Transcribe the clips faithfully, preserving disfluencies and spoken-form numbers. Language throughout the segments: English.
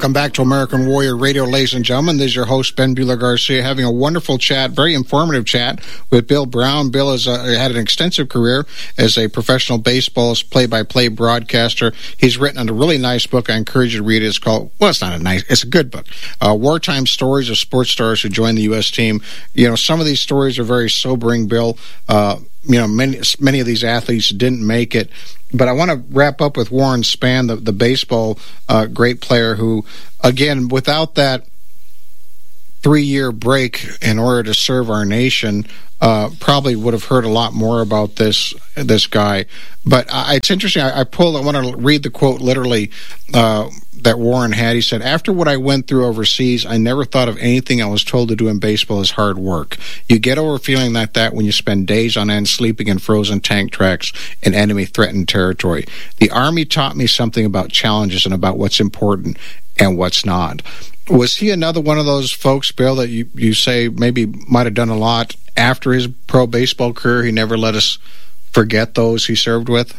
Welcome back to American Warrior Radio, ladies and gentlemen. This is your host, Ben Buehler-Garcia, having a wonderful chat, very informative chat with Bill Brown. Bill has uh, had an extensive career as a professional baseball play-by-play broadcaster. He's written a really nice book. I encourage you to read it. It's called, well, it's not a nice, it's a good book. Uh, Wartime Stories of Sports Stars Who Joined the U S Team. You know, some of these stories are very sobering, Bill. Uh, you know, many, many of these athletes didn't make it. But I want to wrap up with Warren Spahn, the, the baseball uh, great player who, again, without that three-year break in order to serve our nation, uh, probably would have heard a lot more about this this guy. But I, it's interesting. I, I pulled. I want to read the quote literally uh, that Warren had. He said, "After what I went through overseas, I never thought of anything I was told to do in baseball as hard work. You get over feeling like that when you spend days on end sleeping in frozen tank tracks in enemy-threatened territory. The Army taught me something about challenges and about what's important and what's not." Was he another one of those folks, Bill, that you, you say maybe might have done a lot after his pro baseball career? He never let us forget those he served with?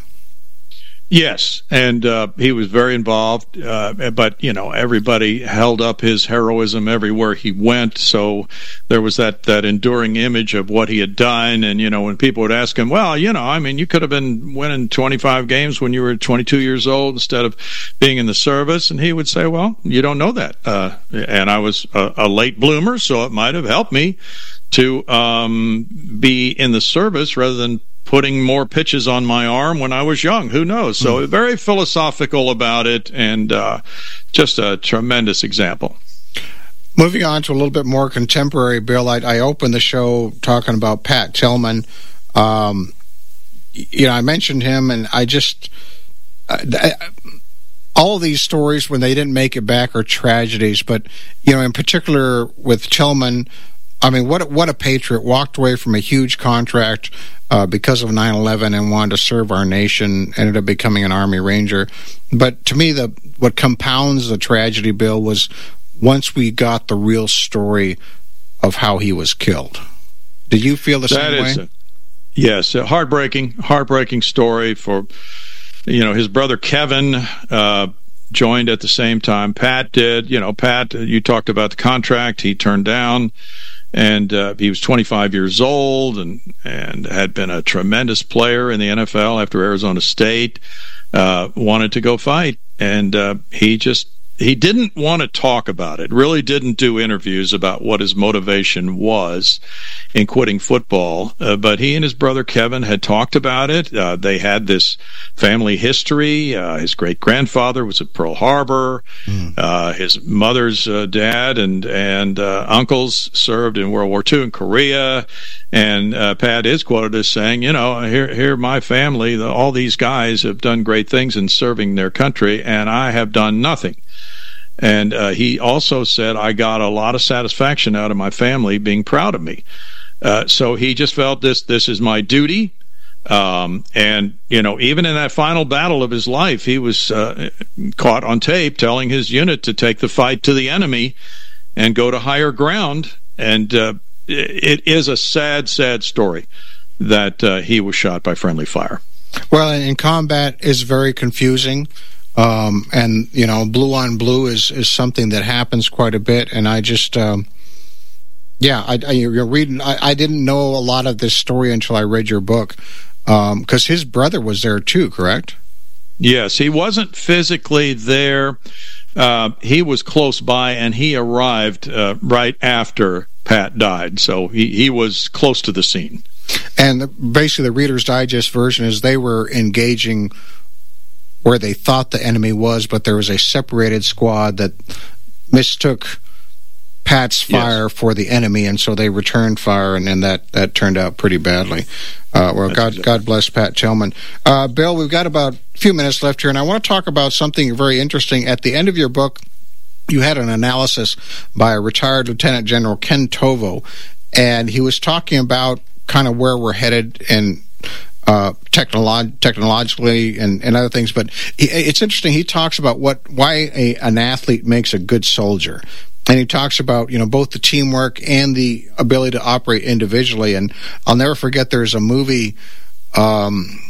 Yes, and uh, he was very involved, uh, but, you know, everybody held up his heroism everywhere he went, so there was that, that enduring image of what he had done, and, you know, when people would ask him, well, you know, I mean, you could have been winning twenty-five games when you were twenty-two years old instead of being in the service, and he would say, well, you don't know that, uh, and I was a, a late bloomer, so it might have helped me to um, be in the service rather than putting more pitches on my arm when I was young. Who knows? So mm. very philosophical about it, and uh, just a tremendous example. Moving on to a little bit more contemporary, Bill, I, I opened the show talking about Pat Tillman. Um, you know, I mentioned him, and I just... Uh, I, all of these stories, when they didn't make it back, are tragedies, but, you know, in particular with Tillman, I mean, what what a patriot. Walked away from a huge contract uh, because of nine eleven and wanted to serve our nation, ended up becoming an Army Ranger. But to me, the what compounds the tragedy, Bill, was once we got the real story of how he was killed. Did you feel the that same is way? A, yes, a heartbreaking, heartbreaking story for, you know, his brother Kevin uh, joined at the same time Pat did. You know, Pat, you talked about the contract he turned down. And uh, he was twenty-five years old and, and had been a tremendous player in the N F L after Arizona State, uh, wanted to go fight. And uh, he just, he didn't want to talk about it, really didn't do interviews about what his motivation was in quitting football. Uh, but he and his brother Kevin had talked about it. Uh, they had this family history. Uh, his great-grandfather was at Pearl Harbor. Mm. Uh, his mother's uh, dad and, and uh, uncles served in World War Two in Korea. And uh, Pat is quoted as saying, you know, here, here my family, the, all these guys have done great things in serving their country, and I have done nothing. And uh, he also said, I got a lot of satisfaction out of my family being proud of me. Uh, so he just felt this this is my duty. Um, and, you know, even in that final battle of his life, he was uh, caught on tape telling his unit to take the fight to the enemy and go to higher ground. And uh, it is a sad, sad story that uh, he was shot by friendly fire. Well, in combat is very confusing. Um, and, you know, blue on blue is, is something that happens quite a bit. And I just, um, yeah, I, I, you're reading, I, I didn't know a lot of this story until I read your book. Um, because his brother was there too, correct? Yes, he wasn't physically there. Uh, he was close by, and he arrived uh, right after Pat died. So he, he was close to the scene. And the, basically the Reader's Digest version is they were engaging where they thought the enemy was, but there was a separated squad that mistook Pat's fire yes. for the enemy, and so they returned fire, and then that, that turned out pretty badly. Uh, well, God, exactly. God bless Pat Tillman. Uh, Bill, we've got about a few minutes left here, and I want to talk about something very interesting. At the end of your book, you had an analysis by a retired Lieutenant General Ken Tovo, and he was talking about kind of where we're headed and Uh, technolo- technologically and, and other things, but he, it's interesting. He talks about what why a, an athlete makes a good soldier, and he talks about you know both the teamwork and the ability to operate individually. And I'll never forget there's a movie. Um,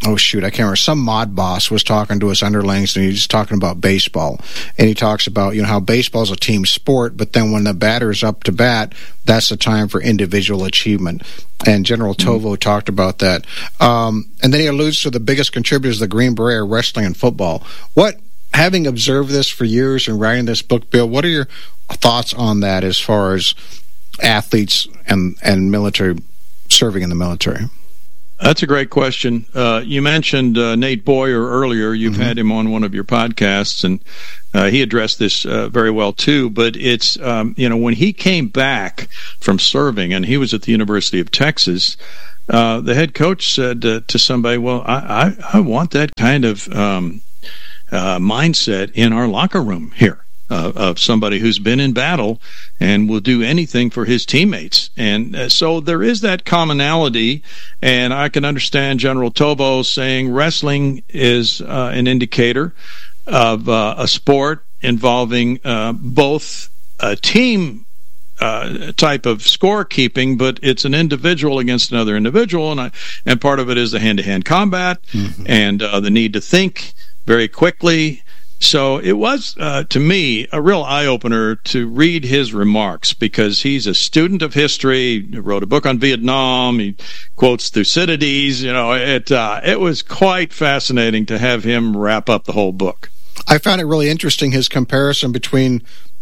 oh shoot, I can't remember, some mod boss was talking to his underlings, and he's talking about baseball. And he talks about, you know, how baseball is a team sport, but then when the batter's up to bat, that's the time for individual achievement. And General Tovo mm-hmm. talked about that. Um, and then he alludes to the biggest contributors of the Green Beret are wrestling and football. What, having observed this for years and writing this book, Bill, what are your thoughts on that as far as athletes and, and military, serving in the military? That's a great question. Uh, you mentioned uh, Nate Boyer earlier. You've mm-hmm. had him on one of your podcasts, and uh, he addressed this uh, very well too. But it's, um, you know, when he came back from serving, and he was at the University of Texas, uh, the head coach said uh, to somebody, well, I, I, I want that kind of um, uh, mindset in our locker room here. Uh, of somebody who's been in battle and will do anything for his teammates. And uh, so there is that commonality, and I can understand General Tovo saying wrestling is uh, an indicator of uh, a sport involving uh, both a team uh, type of scorekeeping, but it's an individual against another individual, and I, and part of it is the hand-to-hand combat mm-hmm. and uh, the need to think very quickly. So it was, uh, to me, a real eye-opener to read his remarks, because he's a student of history, he wrote a book on Vietnam, he quotes Thucydides. You know, it uh, it was quite fascinating to have him wrap up the whole book. I found it really interesting, his comparison between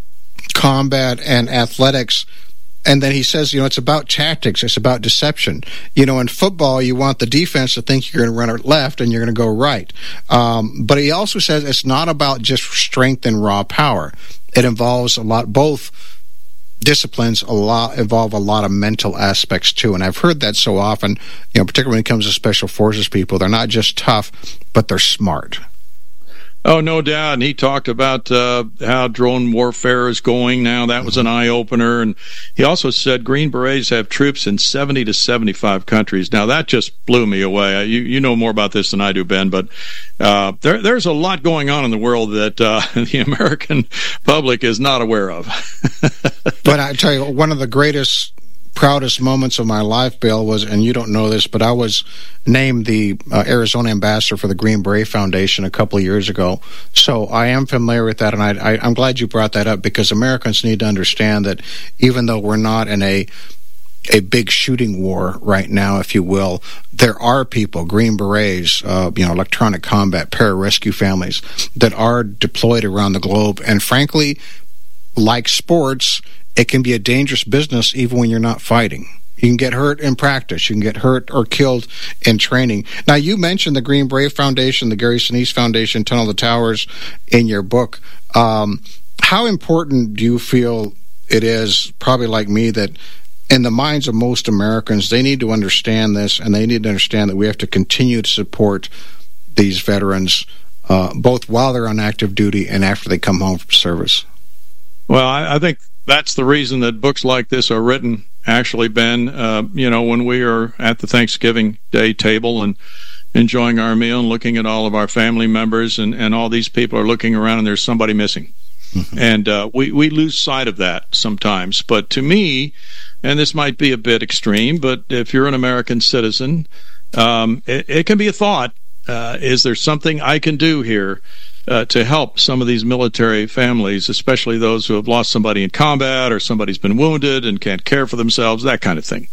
combat and athletics. And then he says, you know, it's about tactics. It's about deception. You know, in football, you want the defense to think you're going to run it left and you're going to go right. Um, but he also says it's not about just strength and raw power. It involves a lot, both disciplines a lot involve a lot of mental aspects too. And I've heard that so often, you know, particularly when it comes to special forces people, they're not just tough, but they're smart. Oh, no doubt. And he talked about uh, how drone warfare is going now. That was an eye-opener. And he also said Green Berets have troops in seventy to seventy-five countries. Now, that just blew me away. You you know more about this than I do, Ben, but uh, there there's a lot going on in the world that uh, the American public is not aware of. But I tell you, one of the greatest, proudest moments of my life, Bill, was, and you don't know this, but I was named the uh, Arizona ambassador for the Green Beret Foundation a couple of years ago. So I am familiar with that, and I, I, I'm glad you brought that up, because Americans need to understand that even though we're not in a a big shooting war right now, if you will, there are people, Green Berets, uh, you know, electronic combat, pararescue families that are deployed around the globe. And frankly, like sports, it can be a dangerous business even when you're not fighting. You can get hurt in practice. You can get hurt or killed in training. Now, you mentioned the Green Beret Foundation, the Gary Sinise Foundation, Tunnel to Towers in your book. Um, how important do you feel it is, probably like me, that in the minds of most Americans, they need to understand this, and they need to understand that we have to continue to support these veterans, uh, both while they're on active duty and after they come home from service? Well, I, I think that's the reason that books like this are written, actually, Ben. Uh, you know, when we are at the Thanksgiving Day table and enjoying our meal and looking at all of our family members, and, and all these people are looking around and there's somebody missing. Mm-hmm. And uh, we, we lose sight of that sometimes. But to me, and this might be a bit extreme, but if you're an American citizen, um, it, it can be a thought. Uh, is there something I can do here Uh, to help some of these military families, especially those who have lost somebody in combat or somebody's been wounded and can't care for themselves, that kind of thing?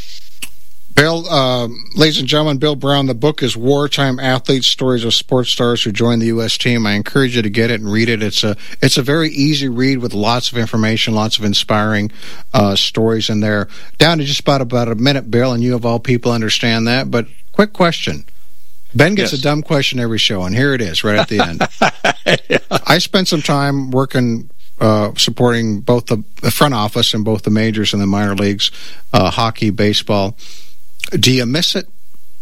Bill, uh, ladies and gentlemen, Bill Brown, the book is Wartime Athletes, Stories of Sports Stars Who Joined the U S Team. I encourage you to get it and read it. It's a it's a very easy read with lots of information, lots of inspiring uh, stories in there. Down to just about, about a minute, Bill, and you of all people understand that. But quick question. Ben gets yes. a dumb question every show, and here it is right at the end. yeah. I spent some time working, uh, supporting both the, the front office and both the majors and the minor leagues, uh, hockey, baseball. Do you miss it?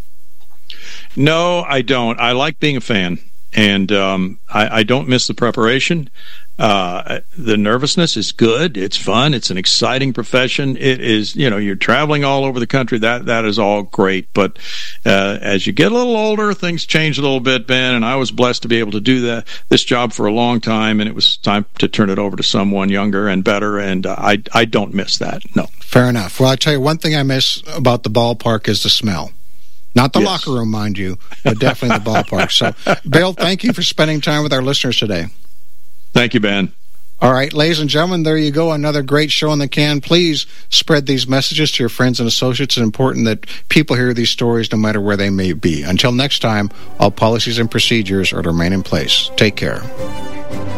No, I don't. I like being a fan, and um, I, I don't miss the preparation. Uh, the nervousness is good. It's fun. It's an exciting profession. It is, you know, you're traveling all over the country. That that is all great. But uh, as you get a little older, things change a little bit, Ben. And I was blessed to be able to do that this job for a long time, and it was time to turn it over to someone younger and better. And uh, I I don't miss that. No. Fair enough. Well, I tell you, one thing I miss about the ballpark is the smell. Not the yes. locker room, mind you, but definitely the ballpark. So, Bill, thank you for spending time with our listeners today. Thank you, Ben. All right, ladies and gentlemen, there you go. Another great show in the can. Please spread these messages to your friends and associates. It's important that people hear these stories no matter where they may be. Until next time, all policies and procedures are to remain in place. Take care.